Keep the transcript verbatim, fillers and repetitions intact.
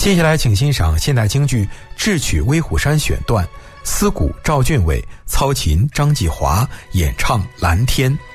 接下来请欣赏现代京剧智取威虎山选段，司鼓赵俊伟，操琴张继华，演唱蓝天。